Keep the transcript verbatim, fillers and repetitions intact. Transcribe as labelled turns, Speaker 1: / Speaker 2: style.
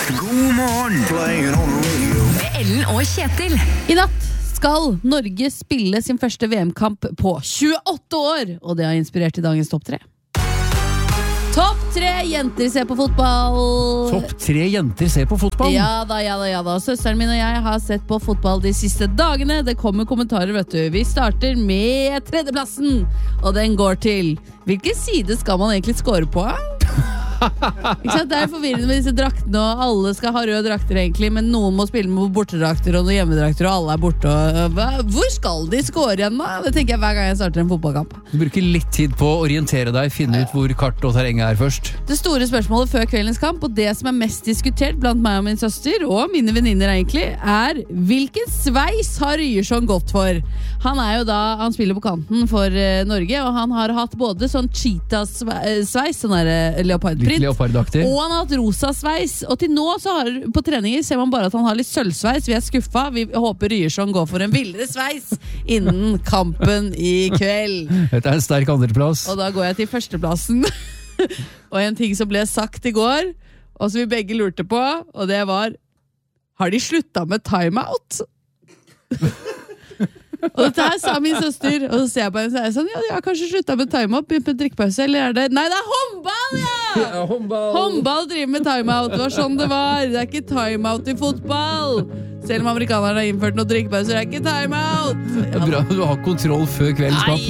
Speaker 1: God morgen. Playing on the radio.
Speaker 2: Med Ellen og Kjetil.
Speaker 3: I natt skal Norge spille sin første V M-kamp på tjueåtte år, og det har inspirert til dagens topp tre. Topp tre jenter ser på fotball.
Speaker 4: Topp tre jenter ser på fotball?
Speaker 3: Ja da, ja da, ja da. Søsteren min og jeg har sett på fotball de siste dagene. Det kommer kommentarer, vet du. Vi starter med tredjeplassen, og den går til: hvilken side skal man egentlig score på? Ikke sant? Det er forvirrende med disse draktene, og alle skal ha røde drakter egentlig, men noen må spille med bortedrakter og noen hjemmedrakter, og alle er borte. Og, hva? Hvor skal de score igjen da? Det tenker jeg hver gang jeg starter en fotballkamp.
Speaker 4: Du bruker litt tid på å orientere deg, finne ut hvor kart og terrenget er først.
Speaker 3: Det store spørsmålet før kveldens kamp, og det som er mest diskutert blant meg og min søster, og mine venninner egentlig, er: hvilken sveis har Ryerson gått for? Han er jo da, han spiller på kanten for uh, Norge, og han har hatt både sånn cheetah-sveis, sånn der uh, leopardprint,
Speaker 4: og
Speaker 3: han har hatt rosa sveis. Og til nå så har, på treninger ser man bare at han har litt sølvsveis. Vi er skuffa, vi håper Ryerson går for en villere sveis innen kampen i kveld.
Speaker 4: Dette er en sterk andreplass.
Speaker 3: Og da går jeg til førsteplassen. Og en ting som ble sagt i går, og som vi begge lurte på, og det var: har de slutta med timeout? Og dette her sa min søster, og så ser jeg på henne og sier sånn: ja, de har kanskje sluttet med timeout, begynt med drikkepause, eller er det... Nei, det er håndball, ja!
Speaker 4: Ja, håndball.
Speaker 3: Håndball driver med timeout, det var sånn det var. Det er ikke timeout i fotball. Selv om amerikanerne har innført noen drikkepauser, det er ikke timeout.
Speaker 4: Det er bra, du har kontroll før kveldens kamp.